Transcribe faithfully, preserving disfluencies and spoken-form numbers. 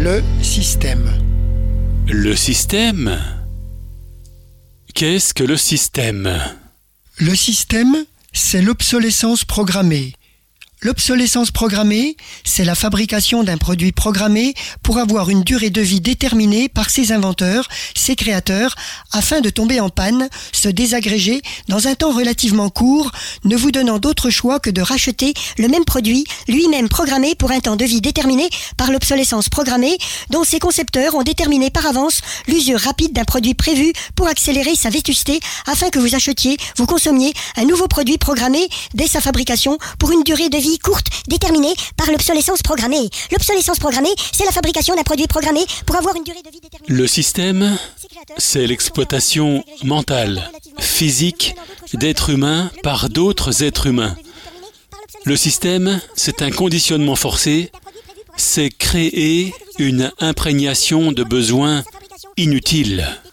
Le système. Le système? Qu'est-ce que le système? Le système, c'est l'obsolescence programmée. L'obsolescence programmée, c'est la fabrication d'un produit programmé pour avoir une durée de vie déterminée par ses inventeurs, ses créateurs, afin de tomber en panne, se désagréger dans un temps relativement court, ne vous donnant d'autre choix que de racheter le même produit, lui-même programmé pour un temps de vie déterminé par l'obsolescence programmée, dont ses concepteurs ont déterminé par avance l'usure rapide d'un produit prévu pour accélérer sa vétusté, afin que vous achetiez, vous consommiez un nouveau produit programmé dès sa fabrication pour une durée de vie courte, déterminée par l'obsolescence programmée. L'obsolescence programmée, c'est la fabrication d'un produit programmé pour avoir une durée de vie déterminée. Le système, c'est l'exploitation mentale, physique d'êtres humains par d'autres êtres humains. Le système, c'est un conditionnement forcé, c'est créer une imprégnation de besoins inutiles.